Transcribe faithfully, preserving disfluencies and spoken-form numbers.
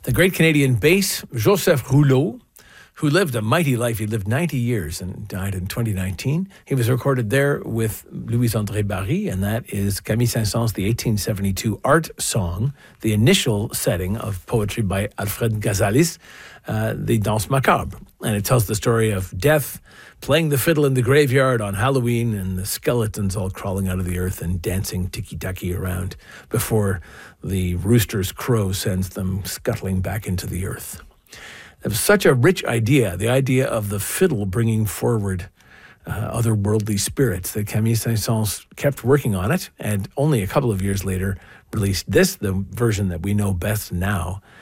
The great Canadian bass, Joseph Rouleau, who lived a mighty life. He lived ninety years and died in twenty nineteen. He was recorded there with Louis-André Barry, and that is Camille Saint-Saëns' the eighteen seventy-two art song, the initial setting of poetry by Alfred Ghazalis, uh, the Danse Macabre. And it tells the story of death, playing the fiddle in the graveyard on Halloween, and the skeletons all crawling out of the earth and dancing tiki-taki around before the rooster's crow sends them scuttling back into the earth. It was such a rich idea, the idea of the fiddle bringing forward uh, otherworldly spirits, that Camille Saint-Saëns kept working on it, and only a couple of years later released this, the version that we know best now,